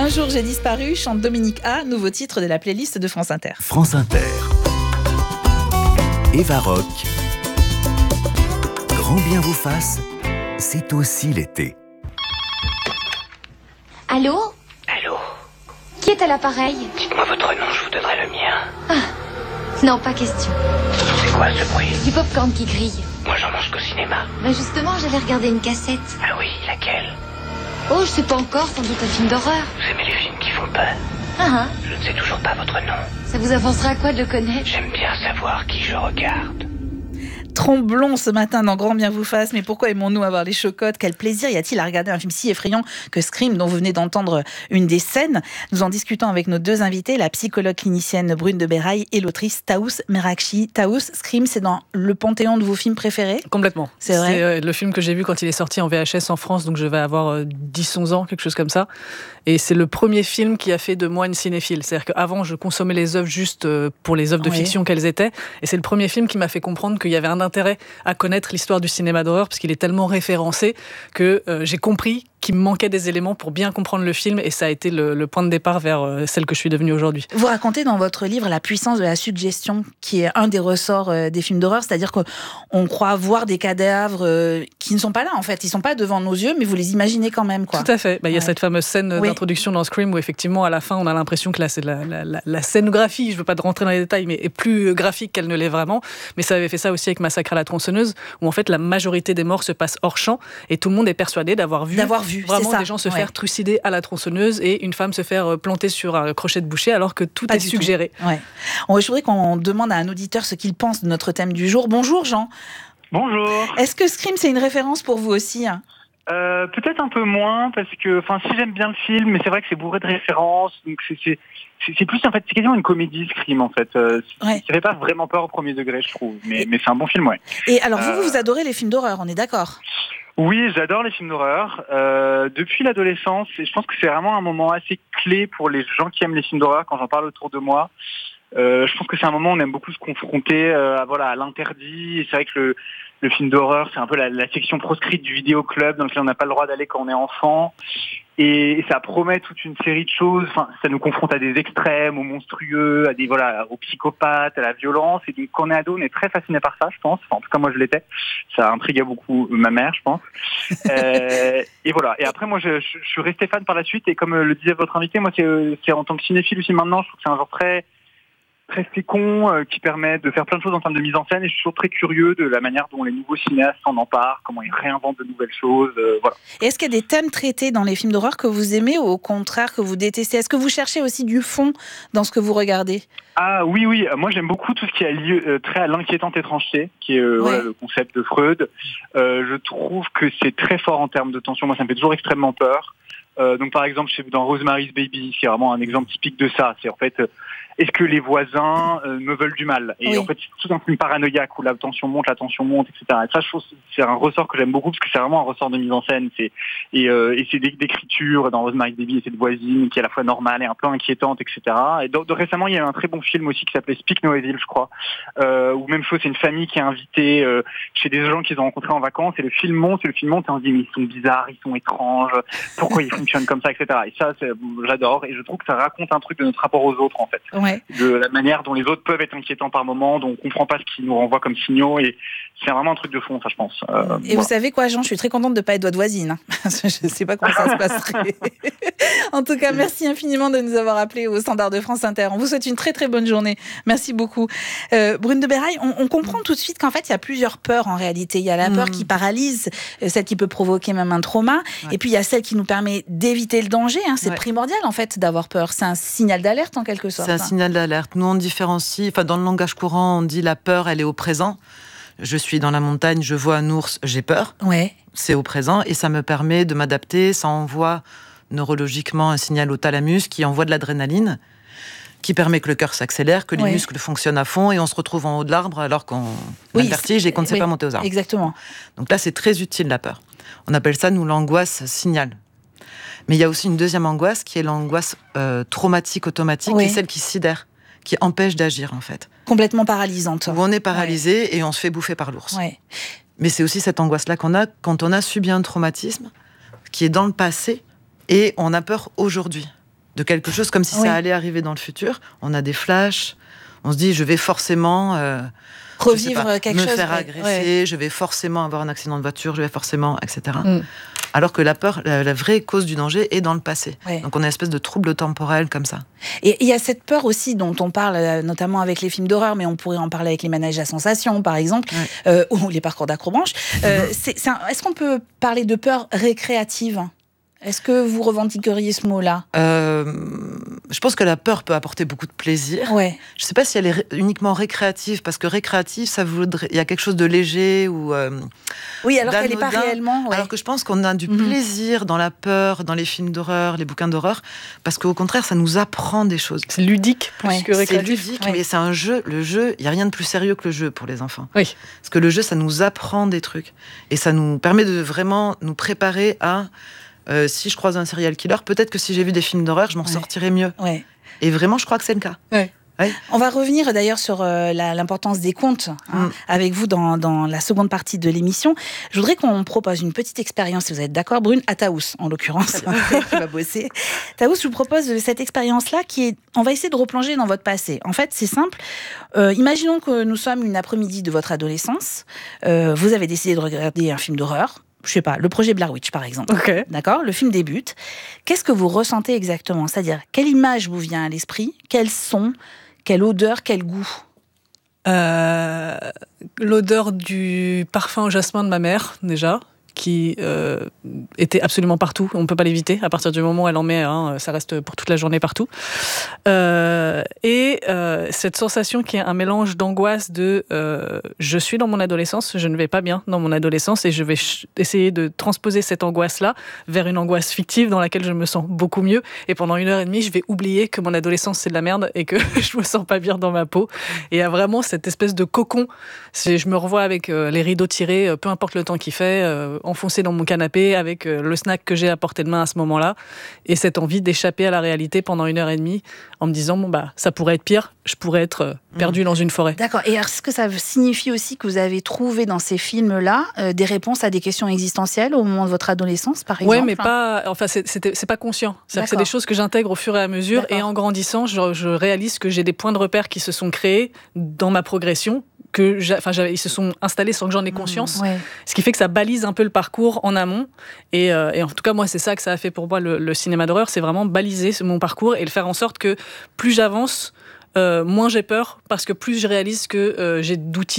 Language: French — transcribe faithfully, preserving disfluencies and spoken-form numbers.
Un jour j'ai disparu, chante Dominique A, nouveau titre de la playlist de France Inter. France Inter. Eva Rock. Grand bien vous fasse, c'est aussi l'été. Allô ? Allô ? Qui est à l'appareil ? Dites-moi votre nom, je vous donnerai le mien. Ah, non, pas question. C'est quoi ce bruit ? Du popcorn qui grille. Moi j'en mange qu'au cinéma. Ben justement, j'allais regarder une cassette. Ah oui, laquelle ? Oh, je sais pas encore, sans doute un film d'horreur. Vous aimez les films qui font peur ? Ah, ah. Je ne sais toujours pas votre nom. Ça vous avancera à quoi de le connaître ? J'aime bien savoir qui je regarde. Tromblons ce matin dans Grand bien vous fasse, mais pourquoi aimons-nous avoir les chocottes ? Quel plaisir y a-t-il à regarder un film si effrayant que Scream, dont vous venez d'entendre une des scènes ? Nous en discutons avec nos deux invités, la psychologue clinicienne Brune de Béraille et l'autrice Taous Merakchi. Taous, Scream, c'est dans le panthéon de vos films préférés ? Complètement. C'est vrai. C'est euh, le film que j'ai vu quand il est sorti en V H S en France, donc je vais avoir euh, dix onze ans, quelque chose comme ça. Et c'est le premier film qui a fait de moi une cinéphile. C'est-à-dire qu'avant, je consommais les œuvres juste pour les œuvres de oui. fiction qu'elles étaient. Et c'est le premier film qui m'a fait comprendre qu'il y avait un intérêt à connaître l'histoire du cinéma d'horreur, parce qu'il est tellement référencé que euh, j'ai compris qu'il me manquait des éléments pour bien comprendre le film. Et ça a été le, le point de départ vers euh, celle que je suis devenue aujourd'hui. Vous racontez dans votre livre la puissance de la suggestion, qui est un des ressorts euh, des films d'horreur. C'est-à-dire qu'on croit voir des cadavres euh, qui ne sont pas là, en fait. Ils ne sont pas devant nos yeux, mais vous les imaginez quand même, quoi. Tout à fait. Bah, il y a ouais. cette fameuse scène oui. d'introduction dans Scream où effectivement à la fin on a l'impression que là c'est la, la, la, la scénographie, je veux pas rentrer dans les détails, mais est plus graphique qu'elle ne l'est vraiment. Mais ça avait fait ça aussi avec Massacre à la tronçonneuse, où en fait la majorité des morts se passent hors champ et tout le monde est persuadé d'avoir vu, d'avoir vu vraiment ça. des gens se ouais. faire trucider à la tronçonneuse et une femme se faire planter sur un crochet de boucher alors que tout pas est suggéré. Ouais. On, je voudrais qu'on demande à un auditeur ce qu'il pense de notre thème du jour. Bonjour Jean. Bonjour. Est-ce que Scream c'est une référence pour vous aussi hein ? Euh, peut-être un peu moins, parce que, enfin, si j'aime bien le film, mais c'est vrai que c'est bourré de références, donc c'est, c'est, c'est, c'est plus, en fait, c'est quasiment une comédie, Scream, en fait. Euh, ouais. Ça fait pas vraiment peur au premier degré, je trouve, mais, et, mais c'est un bon film, ouais. Et alors, vous, euh... vous adorez les films d'horreur, on est d'accord ? Oui, j'adore les films d'horreur. Euh, depuis l'adolescence, et je pense que c'est vraiment un moment assez clé pour les gens qui aiment les films d'horreur, quand j'en parle autour de moi. Euh, je pense que c'est un moment où on aime beaucoup se confronter euh, à, voilà, à l'interdit, et c'est vrai que le Le film d'horreur, c'est un peu la, la section proscrite du vidéoclub dans lequel on n'a pas le droit d'aller quand on est enfant. Et, et ça promet toute une série de choses. Enfin, ça nous confronte à des extrêmes, aux monstrueux, à des voilà, aux psychopathes, à la violence. Et donc, quand on est ado, on est très fasciné par ça, je pense. Enfin, en tout cas, moi, je l'étais. Ça intriguait beaucoup ma mère, je pense. euh, et voilà. Et après, moi, je, je, je suis resté fan par la suite. Et comme le disait votre invité, moi, c'est, c'est en tant que cinéphile aussi maintenant, je trouve que c'est un genre très très fécond, euh, qui permet de faire plein de choses en termes de mise en scène, et je suis toujours très curieux de la manière dont les nouveaux cinéastes s'en emparent, comment ils réinventent de nouvelles choses, euh, voilà. Et est-ce qu'il y a des thèmes traités dans les films d'horreur que vous aimez ou au contraire que vous détestez ? Est-ce que vous cherchez aussi du fond dans ce que vous regardez ? Ah oui, oui, moi j'aime beaucoup tout ce qui a lieu, euh, trait à l'inquiétante étrangeté, qui est euh, ouais. voilà, le concept de Freud. Euh, je trouve que c'est très fort en termes de tension, moi ça me fait toujours extrêmement peur. Euh, donc par exemple, dans Rosemary's Baby, c'est vraiment un exemple typique de ça. C'est en fait, euh, est-ce que les voisins euh, me veulent du mal ? Et oui. en fait, c'est tout un film paranoïaque où la tension monte, la tension monte, et cetera. Et ça, je trouve, c'est un ressort que j'aime beaucoup parce que c'est vraiment un ressort de mise en scène. C'est et, euh, et c'est d'écriture dans Rosemary's Baby et cette voisine qui est à la fois normale et un peu inquiétante, et cetera. Et donc, de, récemment, il y a eu un très bon film aussi qui s'appelait Speak No Evil, je crois. Euh, où même chose, c'est une famille qui est invitée euh, chez des gens qu'ils ont rencontrés en vacances et le film monte, et le film monte et on se dit mais ils sont bizarres, ils sont étranges, pourquoi ils fonctionnent comme ça, et cetera. Et ça, c'est, j'adore et je trouve que ça raconte un truc de notre rapport aux autres en fait. Ouais. De la manière dont les autres peuvent être inquiétants par moment, dont on comprend pas ce qu'ils nous renvoient comme signaux, et c'est vraiment un truc de fond, ça je pense. Euh, et voilà. Vous savez quoi, Jean, je suis très contente de pas être doigt de voisine. Hein. Je sais pas comment ça se passerait. En tout cas, merci infiniment de nous avoir appelés au standard de France Inter. On vous souhaite une très très bonne journée. Merci beaucoup. Euh, Brune de Béraille, on, on comprend tout de suite qu'en fait il y a plusieurs peurs en réalité. Il y a la peur mmh. qui paralyse, celle qui peut provoquer même un trauma, ouais. et puis il y a celle qui nous permet d'éviter le danger. Hein. C'est ouais. primordial en fait d'avoir peur. C'est un signal d'alerte en quelque sorte. C'est un hein. signal d'alerte. Nous on différencie, enfin dans le langage courant on dit la peur elle est au présent. Je suis dans la montagne, je vois un ours, j'ai peur. Ouais. C'est au présent et ça me permet de m'adapter. Ça envoie neurologiquement un signal au thalamus qui envoie de l'adrénaline, qui permet que le cœur s'accélère, que les ouais. muscles fonctionnent à fond et on se retrouve en haut de l'arbre alors qu'on oui, a le vertige et qu'on ne sait oui, pas monter aux arbres. Exactement. Donc là, c'est très utile la peur. On appelle ça, nous, l'angoisse signal. Mais il y a aussi une deuxième angoisse qui est l'angoisse euh, traumatique automatique, oui. qui est celle qui sidère, qui empêche d'agir en fait. Complètement paralysante. Où on est paralysé ouais. et on se fait bouffer par l'ours. Ouais. Mais c'est aussi cette angoisse-là qu'on a quand on a subi un traumatisme qui est dans le passé et on a peur aujourd'hui. de quelque chose comme si Oui. ça allait arriver dans le futur. On a des flashs, on se dit je vais forcément euh, je sais Revivre pas, quelque me chose. faire ouais, agresser, ouais. je vais forcément avoir un accident de voiture, je vais forcément, et cetera. Mm. Alors que la peur, la, la vraie cause du danger est dans le passé. Ouais. Donc on a une espèce de trouble temporel comme ça. Et il y a cette peur aussi dont on parle euh, notamment avec les films d'horreur, mais on pourrait en parler avec les manèges à sensations, par exemple, Ouais. euh, ou les parcours d'acrobranche. Euh, c'est, c'est un- est-ce qu'on peut parler de peur récréative ? Est-ce que vous revendiqueriez ce mot-là ? Euh, je pense que la peur peut apporter beaucoup de plaisir. Ouais. Je ne sais pas si elle est ré- uniquement récréative, parce que récréative, ça voudrait, il y a quelque chose de léger ou euh, Oui, alors qu'elle n'est pas d'anodin. réellement. Ouais. Alors que je pense qu'on a du Mhm. plaisir dans la peur, dans les films d'horreur, les bouquins d'horreur, parce qu'au contraire, ça nous apprend des choses. C'est ludique plus Ouais. que C'est récréatif. ludique, Ouais. mais c'est un jeu. Le jeu, il n'y a rien de plus sérieux que le jeu pour les enfants. Oui. Parce que le jeu, ça nous apprend des trucs. Et ça nous permet de vraiment nous préparer à... euh, si je croise un serial killer, peut-être que si j'ai vu des films d'horreur, je m'en Ouais. sortirais mieux. Ouais. Et vraiment, je crois que c'est le cas. On va revenir d'ailleurs sur euh, la- l'importance des contes hein, Mm. avec vous dans, dans la seconde partie de l'émission. Je voudrais qu'on propose une petite expérience, si vous êtes d'accord, Brune, à Taous en l'occurrence, qui va bosser. Taous, je vous propose cette expérience-là qui est, on va essayer de replonger dans votre passé. En fait, c'est simple. Euh, imaginons que nous sommes une après-midi de votre adolescence. Euh, vous avez décidé de regarder un film d'horreur. Je sais pas, le projet Blair Witch par exemple. Ok. D'accord, le film débute. Qu'est-ce que vous ressentez exactement ? C'est-à-dire, quelle image vous vient à l'esprit ? Quel son ? Quelle odeur ? Quel goût ? Euh, l'odeur du parfum au jasmin de ma mère, déjà, qui euh, était absolument partout. On ne peut pas l'éviter. À partir du moment où elle en met, hein, ça reste pour toute la journée partout. Euh, et euh, cette sensation qui est un mélange d'angoisse de euh, je suis dans mon adolescence, je ne vais pas bien dans mon adolescence et je vais ch- essayer de transposer cette angoisse-là vers une angoisse fictive dans laquelle je me sens beaucoup mieux. Et pendant une heure et demie, je vais oublier que mon adolescence, c'est de la merde et que je me sens pas bien dans ma peau. Et il y a vraiment cette espèce de cocon. C'est, je me revois avec euh, les rideaux tirés, euh, peu importe le temps qu'il fait, euh, enfoncé dans mon canapé avec euh, le snack que j'ai à portée de main à ce moment-là. Et cette envie d'échapper à la réalité pendant une heure et demie en me disant, bon, bah, ça pourrait être pire, je pourrais être euh, perdu dans une forêt. D'accord. Et est-ce que ça signifie aussi que vous avez trouvé dans ces films-là euh, des réponses à des questions existentielles au moment de votre adolescence, par exemple ? Ouais, mais pas. Enfin, c'est, c'était, c'est pas conscient. C'est-à-dire que c'est D'accord. des choses que j'intègre au fur et à mesure, D'accord. et en grandissant, je, je réalise que j'ai des points de repère qui se sont créés dans ma progression, que, j'a- enfin, j'avais- ils se sont installés sans que j'en ai conscience. Ouais. Ce qui fait que ça balise un peu le parcours en amont. Et, euh, et en tout cas, moi, c'est ça que ça a fait pour moi le, le cinéma d'horreur, c'est vraiment baliser ce- mon parcours et le faire en sorte que plus j'avance, euh, moins j'ai peur, parce que plus je réalise que euh, j'ai d'outils